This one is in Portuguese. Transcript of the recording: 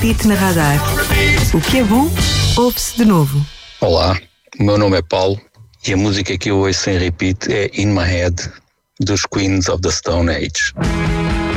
repeat na Radar. O que é bom, ouve-se de novo. Olá, o meu nome é Paulo e a música que eu ouço em repeat é In My Head, dos Queens of the Stone Age.